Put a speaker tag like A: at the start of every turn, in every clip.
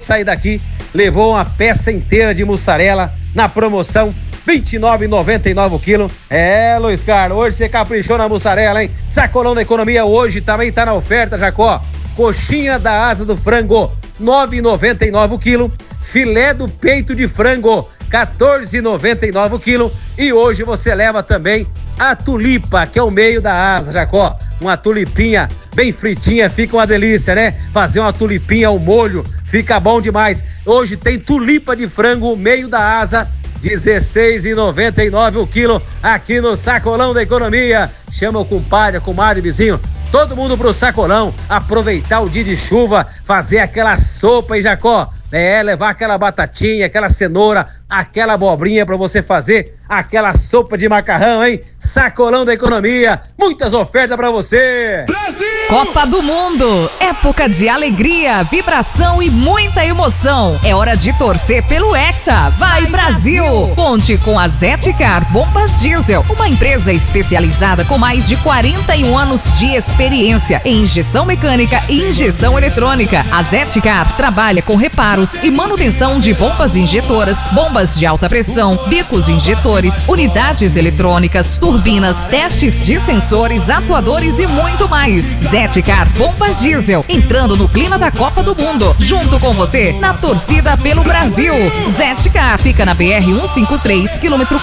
A: sair daqui, levou uma peça inteira de mussarela na promoção R$ 29,99 o quilo. Luiz Carlos, hoje você caprichou na mussarela, hein? Sacolão da Economia hoje também tá na oferta, Jacó. Coxinha da asa do frango, R$ 9,99 o quilo. Filé do peito de frango, R$ 14,99 o quilo. E hoje você leva também a tulipa, que é o meio da asa, Jacó. Uma tulipinha bem fritinha, fica uma delícia, né? Fazer uma tulipinha ao molho, fica bom demais. Hoje tem tulipa de frango, meio da asa, R$ 16,99 o quilo, aqui no Sacolão da Economia. Chama o compadre, a comadre, vizinho, todo mundo pro Sacolão, aproveitar o dia de chuva, fazer aquela sopa, hein, Jacó? Levar aquela batatinha, aquela cenoura, aquela abobrinha pra você fazer aquela sopa de macarrão, hein? Sacolão da Economia, muitas ofertas pra você.
B: Brasil!
C: Copa do Mundo, época de alegria, vibração e muita emoção. É hora de torcer pelo Hexa. Vai Brasil! Conte com a Zetcar Bombas Diesel, uma empresa especializada com mais de 41 anos de experiência em injeção mecânica e injeção eletrônica. A Zetcar trabalha com reparos e manutenção de bombas injetoras, bombas de alta pressão, bicos injetores, unidades eletrônicas, turbinas, testes de sensores, atuadores e muito mais. Zetcar Bombas Diesel, entrando no clima da Copa do Mundo, junto com você na torcida pelo Brasil. Zetcar fica na BR-153, quilômetro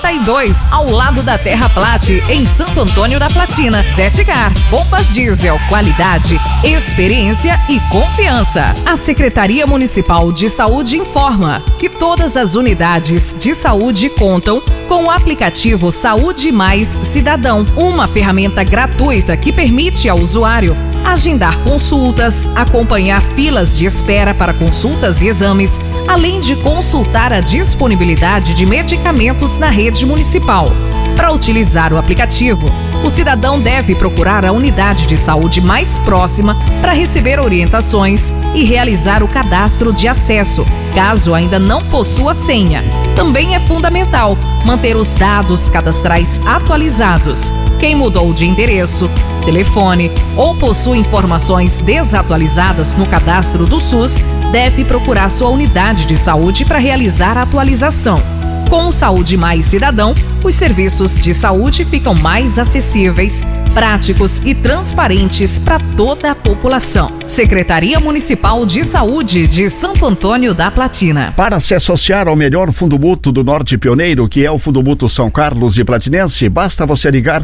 C: 42, ao lado da Terra Plate, em Santo Antônio da Platina. Zetcar Bombas Diesel, qualidade, experiência e confiança. A Secretaria Municipal de Saúde informa que todas as unidades de saúde contam com o aplicativo Saúde Mais Cidadão, uma ferramenta gratuita que permite ao usuário agendar consultas, acompanhar filas de espera para consultas e exames, além de consultar a disponibilidade de medicamentos na rede municipal. Para utilizar o aplicativo, o cidadão deve procurar a unidade de saúde mais próxima para receber orientações e realizar o cadastro de acesso, caso ainda não possua senha. Também é fundamental manter os dados cadastrais atualizados. Quem mudou de endereço, telefone ou possui informações desatualizadas no cadastro do SUS, deve procurar sua unidade de saúde para realizar a atualização. Com o Saúde Mais Cidadão, os serviços de saúde ficam mais acessíveis, práticos e transparentes para toda a população. Secretaria Municipal de Saúde de Santo Antônio da Platina.
D: Para se associar ao melhor fundo mútuo do Norte Pioneiro, que é o Fundo Mútuo São Carlos e Platinense, basta você ligar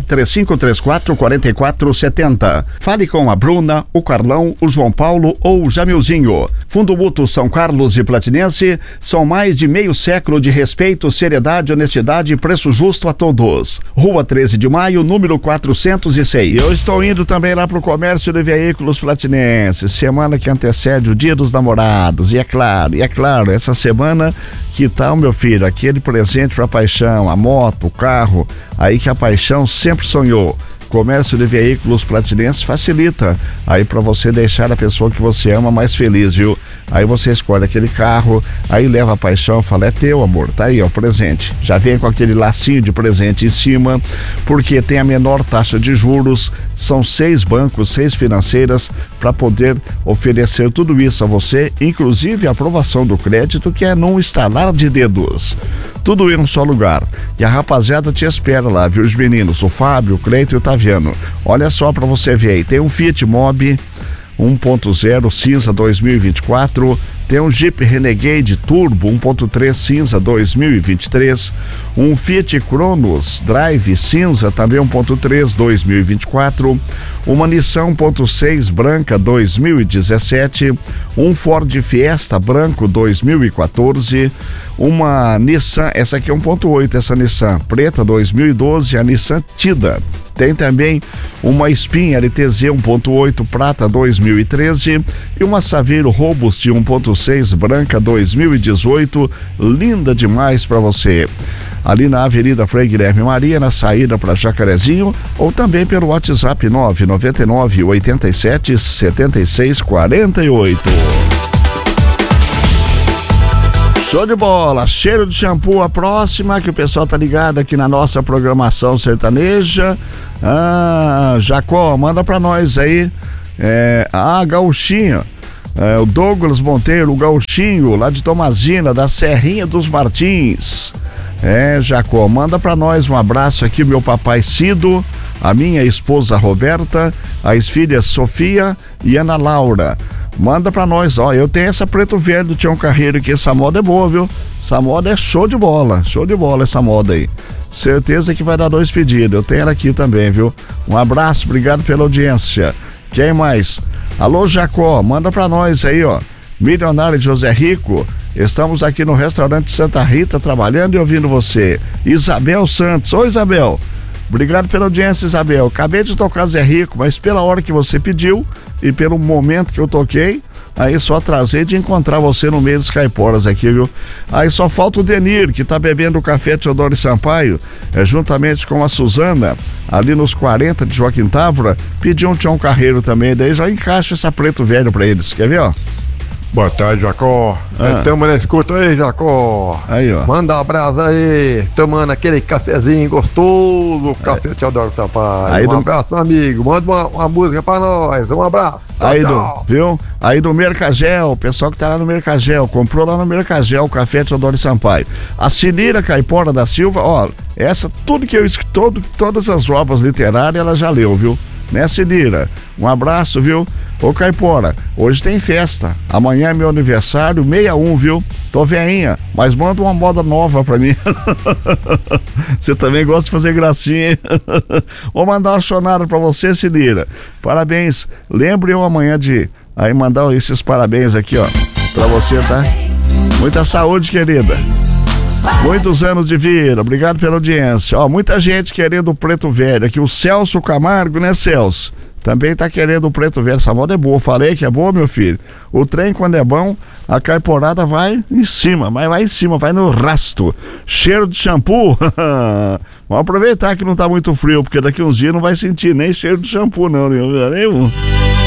D: 3534-4470. Fale com a Bruna, o Carlão, o João Paulo ou o Jamilzinho. Fundo Mútuo São Carlos e Platinense são mais de meio século de respeito, seriedade, honestidade e preço justo a todos. Rua 13 de Maio, número 406. Eu estou indo também lá pro comércio de veículos platinenses, semana que antecede o Dia dos Namorados. E é claro, essa semana que tal, meu filho, aquele presente pra paixão, a moto, o carro, aí que a paixão sempre sonhou. Comércio de veículos platinenses facilita aí para você deixar a pessoa que você ama mais feliz, viu? Aí você escolhe aquele carro, aí leva a paixão, fala, é teu, amor, tá aí, ó, presente. Já vem com aquele lacinho de presente em cima, porque tem a menor taxa de juros, são 6 bancos, 6 financeiras para poder oferecer tudo isso a você, inclusive a aprovação do crédito, que é num estalar de dedos. Tudo em um só lugar. E a rapaziada te espera lá, viu, os meninos, o Fábio, o Cleito e o Taviano. Olha só pra você ver aí, tem um Fiat Mobi 1.0 cinza 2024, tem um Jeep Renegade Turbo 1.3 cinza 2023, um Fiat Cronos Drive cinza também 1.3 2024, uma Nissan 1.6 branca 2017, um Ford Fiesta branco 2014, uma Nissan, essa aqui é 1.8, essa Nissan preta 2012, a Nissan Tida. Tem também uma Spin LTZ 1.8 prata 2013 e uma Saveiro Robust 1.6 branca 2018, linda demais para você. Ali na Avenida Frei Guilherme Maria, na saída para Jacarezinho, ou também pelo WhatsApp 999 87 76 48. Show de bola, cheiro de shampoo, a próxima que o pessoal tá ligado aqui na nossa programação sertaneja. Jacó, manda pra nós aí, Gauchinha, O Douglas Monteiro, o Gauchinho, lá de Tomazina, da Serrinha dos Martins. Jacó, manda pra nós um abraço aqui, meu papai Cido, a minha esposa Roberta, as filhas Sofia e Ana Laura. Manda pra nós, ó, eu tenho essa Preto Velho do Tião Carreiro aqui, essa moda é boa, viu? Essa moda é show de bola essa moda aí. Certeza que vai dar 2 pedidos, eu tenho ela aqui também, viu? Um abraço, obrigado pela audiência. Quem mais? Alô, Jacó, manda pra nós aí, ó. Milionário de José Rico, estamos aqui no restaurante Santa Rita trabalhando e ouvindo você. Isabel Santos, oi Isabel, obrigado pela audiência, Isabel. Acabei de tocar Zé Rico, mas pela hora que você pediu e pelo momento que eu toquei, aí só trazer de encontrar você no meio dos caiporas aqui, viu? Aí só falta o Denir, que tá bebendo o café Teodoro Sampaio, juntamente com a Suzana, ali nos 40 de Joaquim Távora, pediu um Tião Carreiro também, daí já encaixa essa Preto Velho pra eles, quer ver, ó?
B: Boa tarde, Jacó. Tamo na escuta aí, Jacó.
D: Aí, ó.
B: Manda um abraço aí, tomando aquele cafezinho gostoso, café Teodoro Sampaio. Aí abraço, meu amigo. Manda uma música pra nós. Um abraço. Tchau,
D: aí
B: tchau.
D: Viu? Aí do Mercagel, o pessoal que tá lá no Mercagel, comprou lá no Mercagel o café Teodoro Sampaio. A Cilira Caipora da Silva, ó, essa, tudo que eu escuto, todas as obras literárias ela já leu, viu? Né, Cilira? Um abraço, viu? Ô Caipora, hoje tem festa, amanhã é meu aniversário, 61, viu? Tô veinha, mas manda uma moda nova pra mim. Você também gosta de fazer gracinha, hein? Vou mandar uma chonada pra você, Cilira. Parabéns, lembre eu amanhã de aí mandar esses parabéns aqui, ó, pra você, tá? Muita saúde, querida. Muitos anos de vida, obrigado pela audiência. Ó, muita gente querendo o Preto Velho aqui, o Celso Camargo, né, Celso? Também tá querendo o Preto Velho, essa moda é boa, falei que é boa, meu filho. O trem, quando é bom, a caiporada vai em cima, mas vai em cima, vai no rasto. Cheiro de shampoo, vamos aproveitar que não tá muito frio, porque daqui uns dias não vai sentir nem cheiro de shampoo não, nenhum.